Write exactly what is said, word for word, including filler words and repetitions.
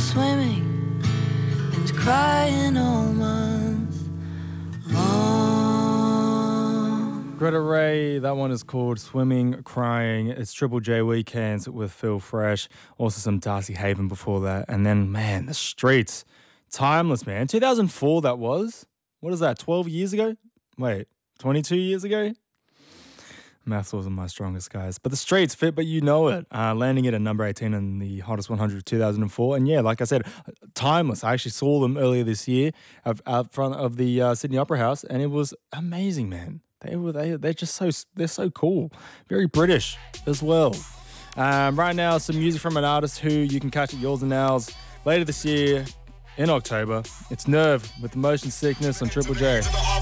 swimming and crying all month long. Greta Ray, that one is called Swimming, Crying. It's Triple J Weekends with Phil Fresh. Also some Darcy Haven before that. And then, man, The Streets. Timeless, man. two thousand four that was. What is that, twelve years ago? Wait, twenty-two years ago? Maths wasn't my strongest, guys. But The Streets, Fit But You Know It. Uh, landing it at number eighteen in the Hottest one hundred of two thousand four. And yeah, like I said, timeless. I actually saw them earlier this year out, out front of the uh, Sydney Opera House, and it was amazing, man. They were they they're just so they're so cool. Very British as well. Um, right now, some music from an artist who you can catch at Yours and Ours later this year in October. It's Nerve with Motion Sickness on Triple J.